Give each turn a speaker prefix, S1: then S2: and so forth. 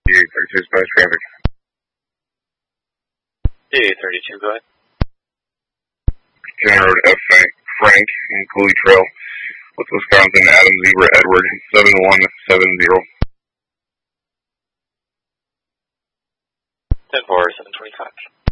S1: D832 Spanish traffic.
S2: D832, go ahead.
S1: County Road F. Frank in Cooley Trail, with Wisconsin, Adam Zebra Edward, 7170.
S2: 10-4, 725.